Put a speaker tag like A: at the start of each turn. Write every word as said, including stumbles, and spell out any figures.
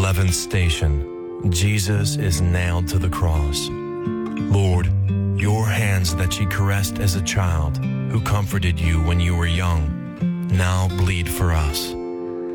A: Eleventh station. Jesus is nailed to the cross. Lord, your hands that ye caressed as a child, who comforted you when you were young, now bleed for us.